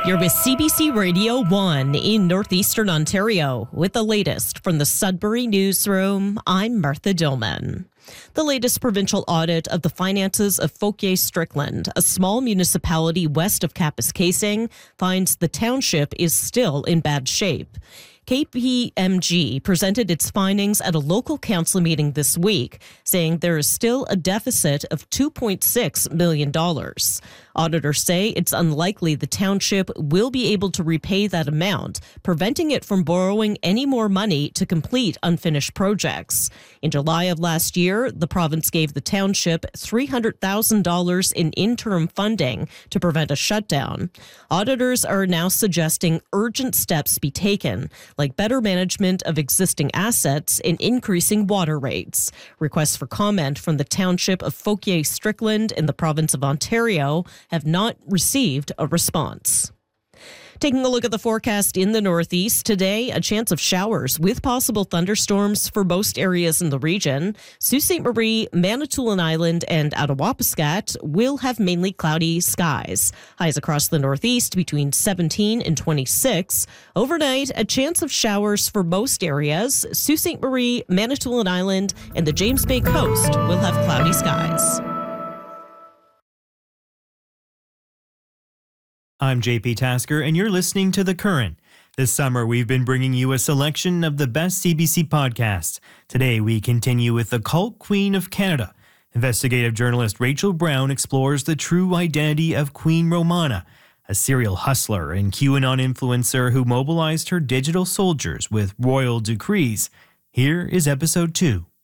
You're with CBC Radio 1 in Northeastern Ontario with the latest from the Sudbury Newsroom. I'm Martha Dillman. The latest provincial audit of the finances of Fauquier-Strickland, a small municipality west of Kapuskasing, finds the township is still in bad shape. KPMG presented its findings at a local council meeting this week, saying there is still a deficit of $2.6 million. Auditors say it's unlikely the township will be able to repay that amount, preventing it from borrowing any more money to complete unfinished projects. In July of last year, the province gave the township $300,000 in interim funding to prevent a shutdown. Auditors are now suggesting urgent steps be taken, like better management of existing assets and increasing water rates. Requests for comment from the township of Fauquier-Strickland in the province of Ontario have not received a response. Taking a look at the forecast in the Northeast today, a chance of showers with possible thunderstorms for most areas in the region. Sault Ste. Marie, Manitoulin Island, and Attawapiskat will have mainly cloudy skies. Highs across the Northeast between 17 and 26. Overnight, a chance of showers for most areas. Sault Ste. Marie, Manitoulin Island, and the James Bay Coast will have cloudy skies. I'm JP Tasker, and you're listening to The Current. This summer, we've been bringing you a selection of the best CBC podcasts. Today, we continue with the cult queen of Canada. Investigative journalist Rachel Brown explores the true identity of Queen Romana, a serial hustler and QAnon influencer who mobilized her digital soldiers with royal decrees. Here is episode 2.